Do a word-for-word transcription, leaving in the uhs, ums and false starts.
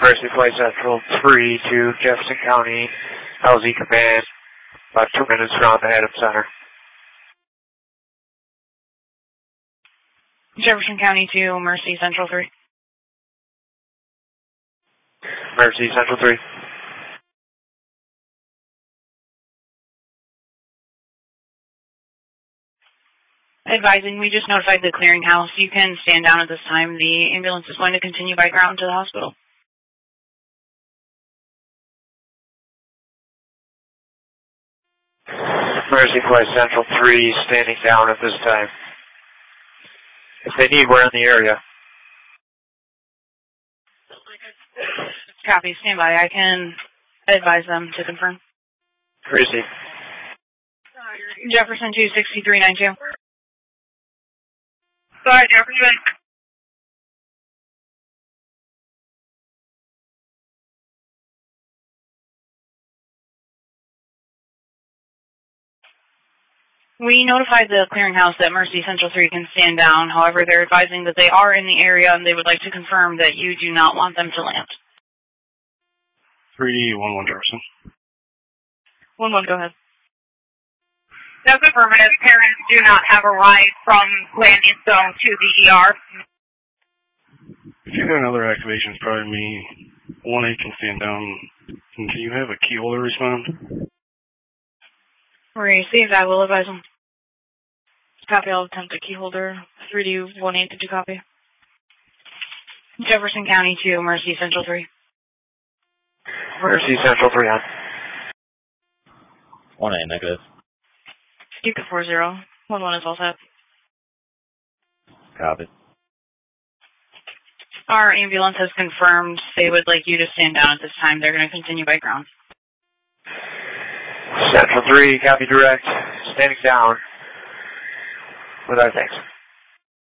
Mercy Flight Central three to Jefferson County L Z Command, about two minutes around the Adams Center. Jefferson County to Mercy Central three. Mercy Central three. Advising, we just notified the clearinghouse. You can stand down at this time. The ambulance is going to continue by ground to the hospital. Mercy Flight Central three, standing down at this time. If they need, we're in the area. Copy, stand by. I can advise them to confirm. Tracy. Jefferson two sixty-three ninety-two. Go ahead, Jefferson. We notified the clearinghouse that Mercy Central three can stand down. However, they're advising that they are in the area and they would like to confirm that you do not want them to land. three one one Jefferson. one one, go ahead. That's affirmative. Parents do not have a ride from landing zone to the E R. If you got another activation, it's probably me. one eight can stand down. And can you have a key holder respond? Received, I will advise them. Copy, I'll attempt a key holder. three D one eight, did you copy? Jefferson County to Mercy Central three. Mercy Central three on. one eight, negative. Keep it four zero. one one is all set. Copy. Our ambulance has confirmed they would like you to stand down at this time. They're going to continue by ground. Central three, copy direct, standing down with our thanks.